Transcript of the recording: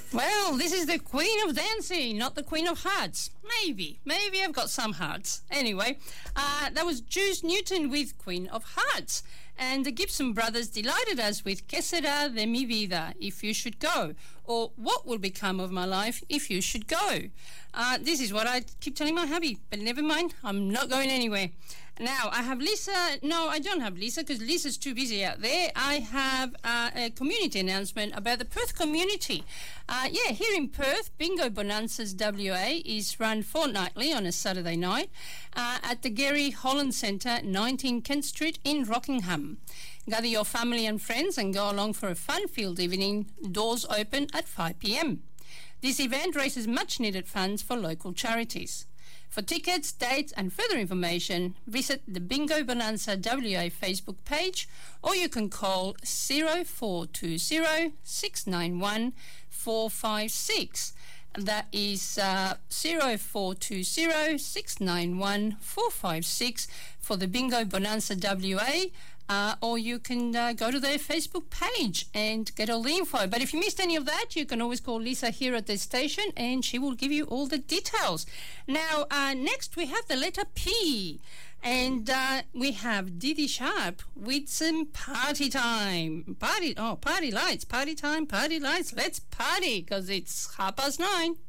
Well, this is the Queen of Dancing, not the Queen of Hearts. Maybe I've got some hearts. Anyway, that was Juice Newton with Queen of Hearts. And the Gibson brothers delighted us with Que Sera de Mi Vida, If You Should Go, or What Will Become of My Life If You Should Go. This is what I keep telling my hubby, but never mind, I'm not going anywhere. Now, I have Lisa. No, I don't have Lisa because Lisa's too busy out there. I have a community announcement about the Perth community. Here in Perth, Bingo Bonanzas WA is run fortnightly on a Saturday night at the Gary Holland Centre, 19 Kent Street in Rockingham. Gather your family and friends and go along for a fun-filled evening. Doors open at 5 p.m. This event raises much-needed funds for local charities. For tickets, dates and further information, visit the Bingo Bonanza WA Facebook page, or you can call 0420 691 456. That is 0420 691 456 for the Bingo Bonanza WA. Or you can go to their Facebook page and get all the info. But if you missed any of that, you can always call Lisa here at the station and she will give you all the details. Now, next we have the letter P. And we have Didi Sharp with some party time. Party lights, party time, party lights. Let's party because it's 9:30.